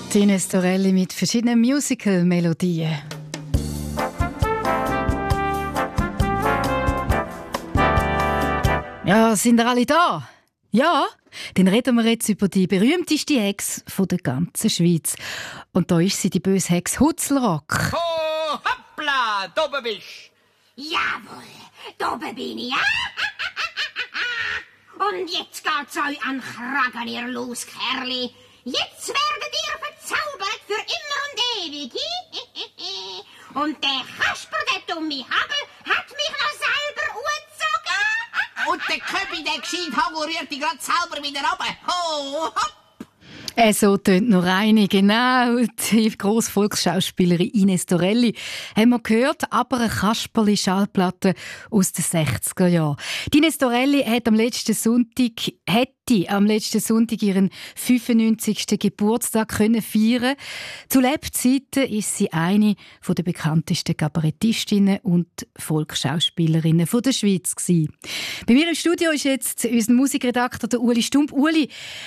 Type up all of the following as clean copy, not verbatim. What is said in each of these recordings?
Ines Torelli mit verschiedenen Musical-Melodien. Ja, sind ihr alle da? Ja? Dann reden wir jetzt über die berühmteste Hex der ganzen Schweiz. Und da ist sie, die böse Hex Hutzelrock. Oh, hoppla, da bist du. Jawohl, da bin ich. Und jetzt geht's euch an Kragen, ihr Loskerli. Jetzt werdet ihr verzaubert für immer und ewig. Und der Kasper, der dumme Hagel, hat mich noch selber angezogen. Und der Köbi, der gescheit Hagel, rührt dich grad selber wieder runter. Ho, hopp. So tönt noch eine, genau. Die grosse Volksschauspielerin Ines Torelli haben wir gehört, aber eine Kasperli-Schallplatte aus den 60er Jahren. Ines Torelli hat am letzten Sonntag ihren 95. Geburtstag können feiern. Zu Lebzeiten ist sie eine der bekanntesten Kabarettistinnen und Volksschauspielerinnen der Schweiz gewesen. Bei mir im Studio ist jetzt unser Musikredakteur der Uli Stump. Uli,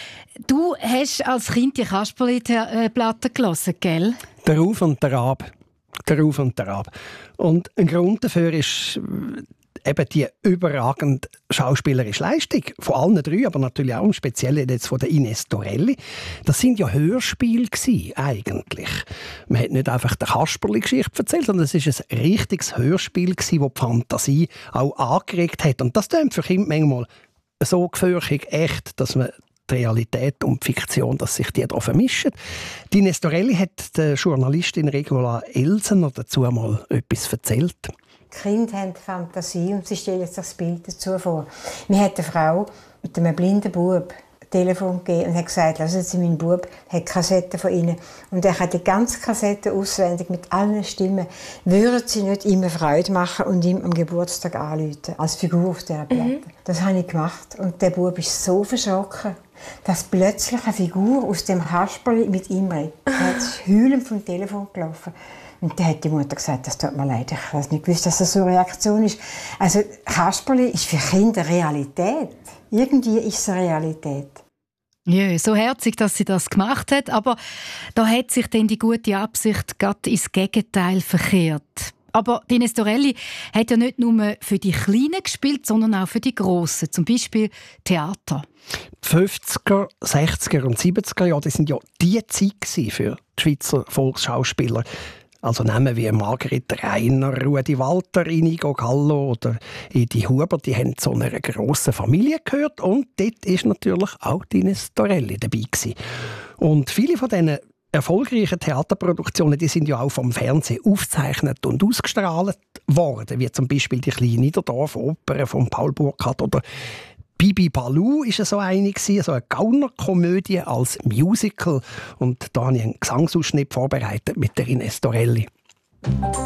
du hast als Kind die Kasperli-Platte gehört, gell? Der Auf und der Ab. Der Auf und der Ab. Und ein Grund dafür ist eben die überragende schauspielerische Leistung von allen drei, aber natürlich auch im Speziellen jetzt von der Ines Torelli. Das sind ja Hörspiele gewesen, eigentlich. Man hat nicht einfach die Kasperli-Geschichte erzählt, sondern es ist ein richtiges Hörspiel gewesen, das die Fantasie auch angeregt hat. Und das klingt für Kinder manchmal so gefürchtig echt, dass man die Realität und die Fiktion, dass sich die da vermischen. Die Ines Torelli hat der Journalistin Regula Elsener dazu mal etwas erzählt. Die Kinder haben Fantasie und sie stellen sich das Bild dazu vor. Mir hat eine Frau mit einem blinden Bub ein Telefon gegeben und hat gesagt, lassen Sie, mein Bub hat Kassetten von Ihnen. Und er hat die ganze Kassette auswendig mit allen Stimmen. Würden Sie nicht ihm eine Freude machen und ihm am Geburtstag anrufen, als Figur auf dieser Platte? Das habe ich gemacht und der Bub ist so verschrocken, dass plötzlich eine Figur aus dem Kasperli mit ihm redet. Er ist heulend vom Telefon gelaufen. Und dann hat die Mutter gesagt, das tut mir leid, ich weiß nicht gewusst, dass das so eine Reaktion ist. Also Kasperli ist für Kinder Realität. Irgendwie ist es eine Realität. Ja, so herzig, dass sie das gemacht hat, aber da hat sich dann die gute Absicht gerade ins Gegenteil verkehrt. Aber Ines Torelli hat ja nicht nur für die Kleinen gespielt, sondern auch für die Grossen, zum Beispiel Theater. Die 50er, 60er und 70er Jahre, das sind ja die Zeit für die Schweizer Volksschauspieler. Also Namen wie Margret Rainer, Rudi Walter, Inigo Gallo oder Edi Huber, die haben zu einer grossen Familie gehört und dort war natürlich auch Ines Torelli dabei gewesen. Und viele von diesen erfolgreichen Theaterproduktionen, die sind ja auch vom Fernsehen aufgezeichnet und ausgestrahlt worden, wie zum Beispiel die kleine Niederdorf-Oper von Paul Burkhardt oder Bibi Baloo war so eine Gaunerkomödie als Musical. Und da habe ich einen Gesangsausschnitt vorbereitet mit der Ines Torelli.